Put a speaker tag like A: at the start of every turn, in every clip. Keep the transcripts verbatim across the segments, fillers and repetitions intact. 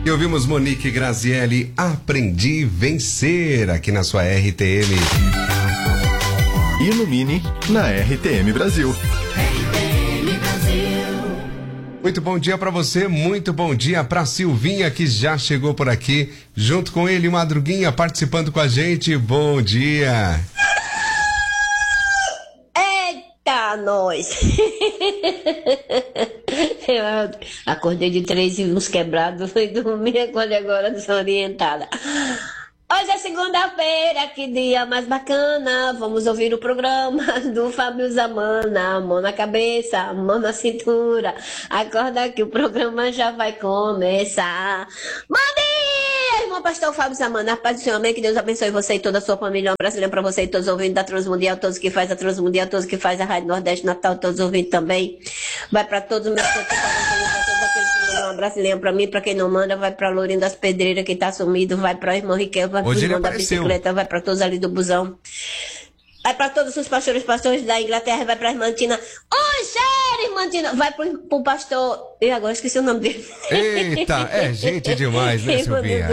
A: E ouvimos Monique Grazielli, Aprendi a Vencer, aqui na sua R T M.
B: Ilumine na R T M Brasil.
A: Muito bom dia para você, muito bom dia para Silvinha, que já chegou por aqui, junto com ele, Madruguinha, participando com a gente. Bom dia.
C: Eita, nós. Eu acordei de três uns quebrados, fui dormir, acordei agora desorientada. Hoje é segunda-feira, que dia mais bacana. Vamos ouvir o programa do Fábio Zamana. Mão na cabeça, mão na cintura. Acorda que o programa já vai começar. Bom dia, irmão pastor Fábio Zamana. Paz do Senhor, amém. Que Deus abençoe você e toda a sua família. Um brasileiro para você e todos os ouvintes da Transmundial, todos que faz a Transmundial, todos que faz a Rádio Nordeste Natal, todos os ouvintes também. Vai para todos os meus um brasileiro pra mim, pra quem não manda, vai pra Lourinho das Pedreiras, que tá sumido, vai pra irmão Riquel, vai pro irmão da bicicleta, vai pra todos ali do busão, vai pra todos os pastores, pastores da Inglaterra, vai pra irmã Tina, oi, cheiro, irmã Tina, vai pro, pro pastor, e agora esqueci o nome dele.
A: Eita, é gente demais, né, Silvinha?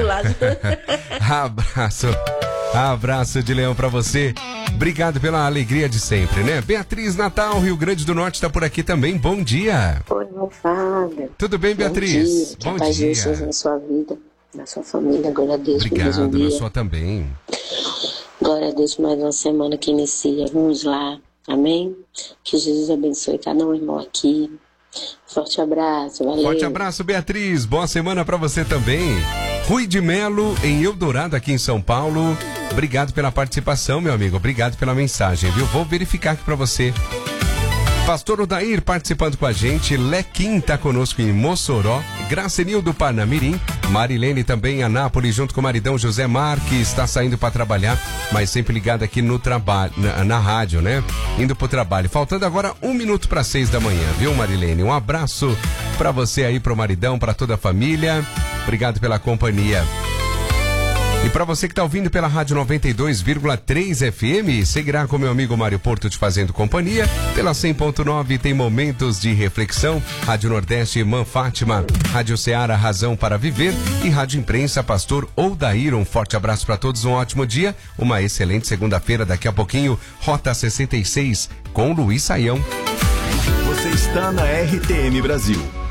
A: Abraço, abraço de leão pra você. Obrigado pela alegria de sempre, né? Beatriz Natal, Rio Grande do Norte, tá por aqui também. Bom dia.
D: Oi, meu Fábio.
A: Tudo bem, Beatriz?
D: Bom dia. Bom que a paz dia. Seja na sua vida, na sua família. Glória a Deus.
A: Obrigado,
D: um
A: na sua também.
D: Glória a Deus por mais uma semana que inicia. Vamos lá. Amém? Que Jesus abençoe cada um irmão aqui. Forte abraço, valeu.
A: Forte abraço, Beatriz. Boa semana pra você também. Rui de Melo, em Eldorado, aqui em São Paulo. Obrigado pela participação, meu amigo. Obrigado pela mensagem, viu? Vou verificar aqui pra você. Pastor Odair participando com a gente. Lequim tá conosco em Mossoró. Gracenildo Parnamirim. Marilene também em Anápolis, junto com o maridão José Marques. Está saindo para trabalhar, mas sempre ligado aqui no trabalho, na, na rádio, né? Indo pro trabalho. Faltando agora um minuto para seis da manhã, viu, Marilene? Um abraço para você aí, pro maridão, para toda a família. Obrigado pela companhia. E para você que está ouvindo pela Rádio noventa e dois vírgula três F M, seguirá com meu amigo Mário Porto te fazendo companhia. Pela cem ponto nove tem momentos de reflexão. Rádio Nordeste, Irmã Fátima. Rádio Ceará, Razão para Viver. E Rádio Imprensa, Pastor Odair. Um forte abraço para todos, um ótimo dia. Uma excelente segunda-feira. Daqui a pouquinho, Rota sessenta e seis com Luiz Saião.
B: Você está na R T M Brasil.